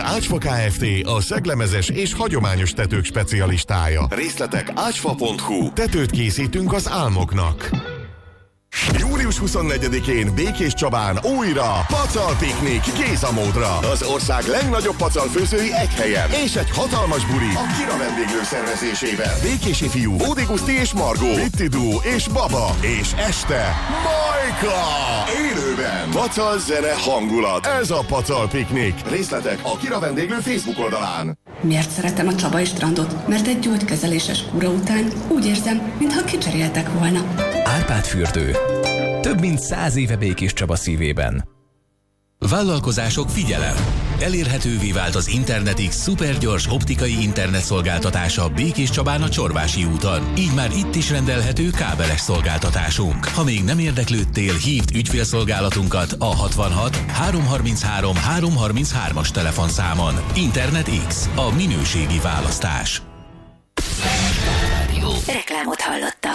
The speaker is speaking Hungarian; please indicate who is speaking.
Speaker 1: Ácsfa Kft. A szeglemezes és hagyományos tetők specialistája. Részletek ácsfa.hu. Tetőt készítünk az álmoknak. Július 24-én Békés Csabán újra Pacal Piknik Gézamódra. Az ország legnagyobb pacalfőzői egy helyen. És egy hatalmas buli a Kira vendéglők szervezésével. Békési fiú, Bódi Guszti és Margó, Pitti Duó és Baba. És este Majka! Élőben. Pacal zene hangulat. Ez a Pacal Piknik. Részletek a Kira vendéglő Facebook oldalán.
Speaker 2: Miért szeretem a Csabai strandot? Mert egy gyógykezeléses kúra után úgy érzem, mintha kicseréltek volna.
Speaker 3: Árpád fürdő. Több mint 100 éve Békés Csaba szívében. Vállalkozások, figyelem! Elérhetővé vált az Internetix szupergyors optikai internetszolgáltatása Békés Csabán a Csorvási úton. Így már itt is rendelhető kábeles szolgáltatásunk. Ha még nem érdeklődtél, hívd ügyfélszolgálatunkat a 66 333 333-as telefonszámon. Internetix, a minőségi választás.
Speaker 4: Reklámot hallottak.